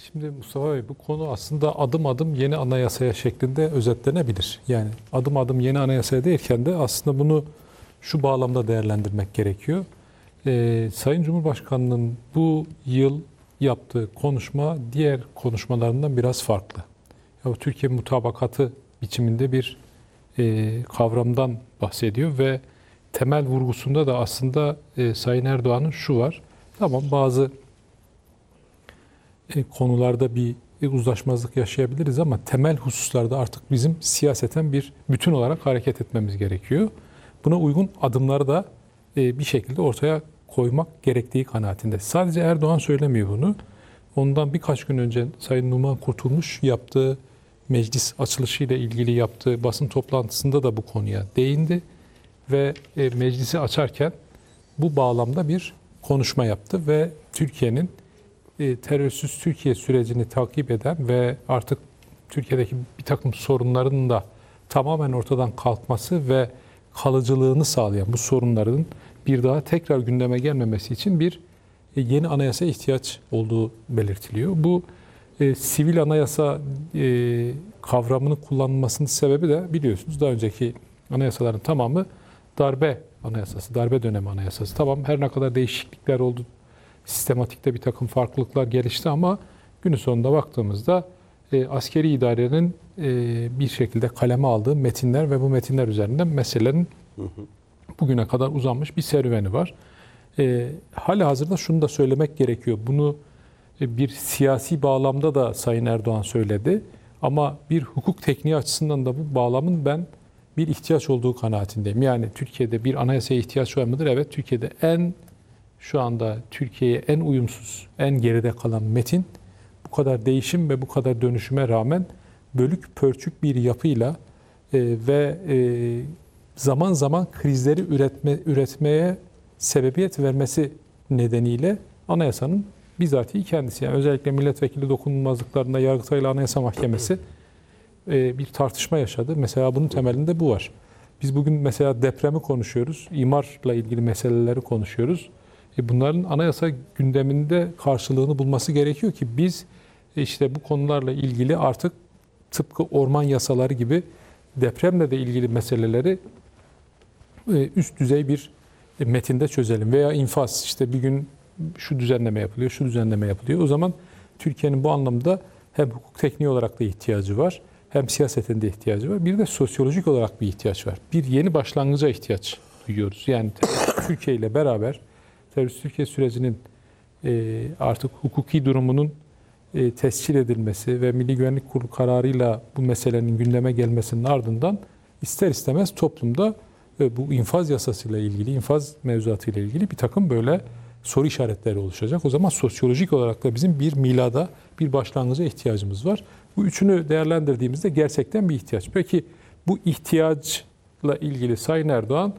Şimdi Mustafa Bey, bu konu aslında adım adım yeni anayasaya şeklinde özetlenebilir. Yani adım adım yeni anayasaya derken de aslında bunu şu bağlamda değerlendirmek gerekiyor. Sayın Cumhurbaşkanı'nın bu yıl yaptığı konuşma diğer konuşmalarından biraz farklı. Ya, Türkiye mutabakatı biçiminde bir kavramdan bahsediyor ve temel vurgusunda da aslında Sayın Erdoğan'ın şu var. Tamam, bazı konularda bir uzlaşmazlık yaşayabiliriz ama temel hususlarda artık bizim siyaseten bir bütün olarak hareket etmemiz gerekiyor. Buna uygun adımları da bir şekilde ortaya koymak gerektiği kanaatinde. Sadece Erdoğan söylemiyor bunu. Ondan birkaç gün önce Sayın Numan Kurtulmuş yaptığı meclis açılışıyla ilgili yaptığı basın toplantısında da bu konuya değindi ve meclisi açarken bu bağlamda bir konuşma yaptı ve Türkiye'nin terörsüz Türkiye sürecini takip eden ve artık Türkiye'deki bir takım sorunların da tamamen ortadan kalkması ve kalıcılığını sağlayan bu sorunların bir daha tekrar gündeme gelmemesi için bir yeni anayasa ihtiyaç olduğu belirtiliyor. Bu sivil anayasa kavramını kullanılmasının sebebi de biliyorsunuz daha önceki anayasaların tamamı darbe anayasası, darbe dönemi anayasası. Tamam, her ne kadar değişiklikler oldu, sistematikte bir takım farklılıklar gelişti ama günün sonunda baktığımızda askeri idarenin bir şekilde kaleme aldığı metinler ve bu metinler üzerinden meselelerin bugüne kadar uzanmış bir serüveni var. Halihazırda şunu da söylemek gerekiyor. Bunu bir siyasi bağlamda da Sayın Erdoğan söyledi. Ama bir hukuk tekniği açısından da bu bağlamın ben bir ihtiyaç olduğu kanaatindeyim. Yani Türkiye'de bir anayasaya ihtiyaç var mıdır? Evet, Türkiye'de şu anda Türkiye'ye en uyumsuz, en geride kalan metin bu kadar değişim ve bu kadar dönüşüme rağmen bölük pörçük bir yapıyla ve zaman zaman krizleri üretmeye sebebiyet vermesi nedeniyle anayasanın bizatihi kendisi, yani özellikle milletvekili dokunulmazlıklarında Yargıtay ile Anayasa Mahkemesi bir tartışma yaşadı. Mesela bunun temelinde bu var. Biz bugün mesela depremi konuşuyoruz, imarla ilgili meseleleri konuşuyoruz. Bunların anayasa gündeminde karşılığını bulması gerekiyor ki biz işte bu konularla ilgili artık tıpkı orman yasaları gibi depremle de ilgili meseleleri üst düzey bir metinde çözelim. Veya infaz, işte bir gün şu düzenleme yapılıyor, şu düzenleme yapılıyor. O zaman Türkiye'nin bu anlamda hem hukuk tekniği olarak da ihtiyacı var, hem siyaseten de ihtiyacı var. Bir de sosyolojik olarak bir ihtiyaç var. Bir yeni başlangıca ihtiyaç duyuyoruz. Yani Türkiye ile beraber terörist Türkiye sürecinin artık hukuki durumunun tescil edilmesi ve Milli Güvenlik Kurulu kararıyla bu meselenin gündeme gelmesinin ardından ister istemez toplumda bu infaz yasasıyla ilgili, infaz mevzuatıyla ilgili bir takım böyle soru işaretleri oluşacak. O zaman sosyolojik olarak da bizim bir milada, bir başlangıca ihtiyacımız var. Bu üçünü değerlendirdiğimizde gerçekten bir ihtiyaç. Peki bu ihtiyaçla ilgili Sayın Erdoğan,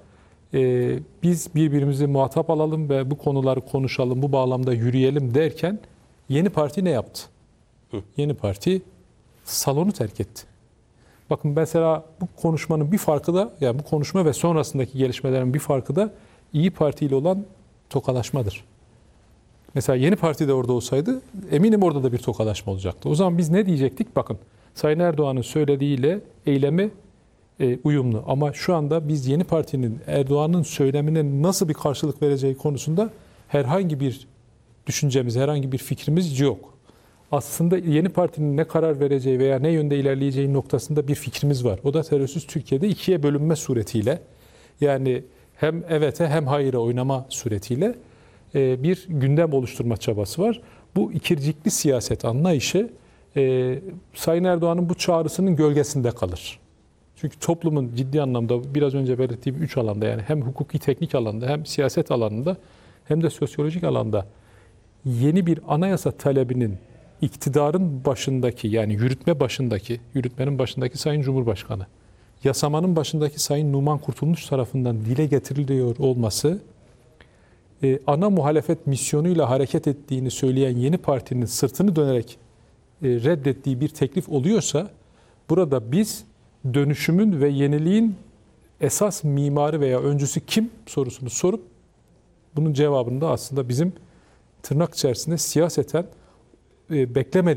biz birbirimizi muhatap alalım ve bu konuları konuşalım, bu bağlamda yürüyelim derken yeni parti ne yaptı? Yeni parti salonu terk etti. Bakın mesela bu konuşmanın bir farkı da, yani bu konuşma ve sonrasındaki gelişmelerin bir farkı da İYİ Parti ile olan tokalaşmadır. Mesela Yeni Parti de orada olsaydı eminim orada da bir tokalaşma olacaktı. O zaman biz ne diyecektik? Bakın, Sayın Erdoğan'ın söylediğiyle eylemi uyumlu. Ama şu anda biz Yeni Parti'nin Erdoğan'ın söylemine nasıl bir karşılık vereceği konusunda herhangi bir düşüncemiz, herhangi bir fikrimiz yok. Aslında Yeni Parti'nin ne karar vereceği veya ne yönde ilerleyeceği noktasında bir fikrimiz var. O da terörsüz Türkiye'de ikiye bölünme suretiyle, yani hem evete hem hayıra oynama suretiyle bir gündem oluşturma çabası var. Bu ikircikli siyaset anlayışı Sayın Erdoğan'ın bu çağrısının gölgesinde kalır. Çünkü toplumun ciddi anlamda biraz önce belirttiğim 3 alanda, yani hem hukuki teknik alanda, hem siyaset alanında, hem de sosyolojik alanda yeni bir anayasa talebinin iktidarın başındaki, yani yürütmenin başındaki Sayın Cumhurbaşkanı, yasamanın başındaki Sayın Numan Kurtulmuş tarafından dile getiriliyor olması, ana muhalefet misyonuyla hareket ettiğini söyleyen Yeni Parti'nin sırtını dönerek reddettiği bir teklif oluyorsa, burada biz dönüşümün ve yeniliğin esas mimarı veya öncüsü kim sorusunu sorup bunun cevabını da aslında bizim tırnak içerisinde siyaseten beklemediğimiz